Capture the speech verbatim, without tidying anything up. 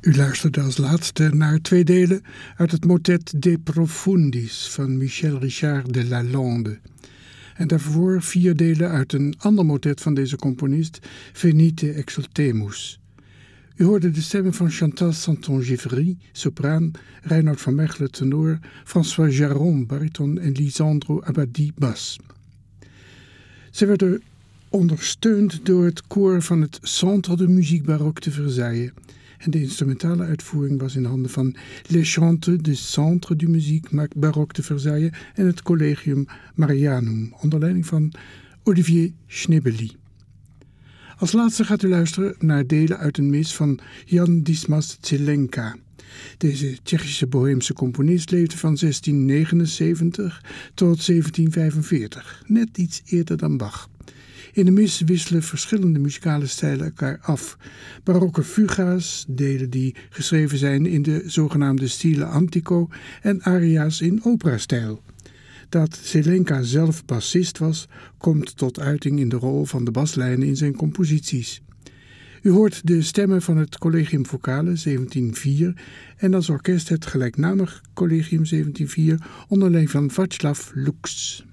U luisterde als laatste naar twee delen uit het motet De Profundis van Michel Richard de Lalande. En daarvoor vier delen uit een ander motet van deze componist, Venite exultemus. U hoorde de stemmen van Chantal Santon-Givry, sopraan, Reinoud van Mechelen, tenor, François Jaron, bariton en Lisandro Abadi, bas. Ze werden ondersteund door het koor van het Centre de Musique Baroque te Versailles. En de instrumentale uitvoering was in handen van Les Chantes du Centre de Musique Baroque te Versailles en het Collegium Marianum, onder leiding van Olivier Schnebely. Als laatste gaat u luisteren naar delen uit een mis van Jan Dismas Zelenka. Deze Tsjechische boheemse componist leefde van zestien negenenzeventig tot zeventien vijfenveertig, net iets eerder dan Bach. In de mis wisselen verschillende muzikale stijlen elkaar af. Barokke fuga's, delen die geschreven zijn in de zogenaamde stile antico en aria's in operastijl. Dat Zelenka zelf bassist was, komt tot uiting in de rol van de baslijnen in zijn composities. U hoort de stemmen van het Collegium Vocale zeventien vier en als orkest het gelijknamig Collegium zeventien vier onder leiding van Václav Lux.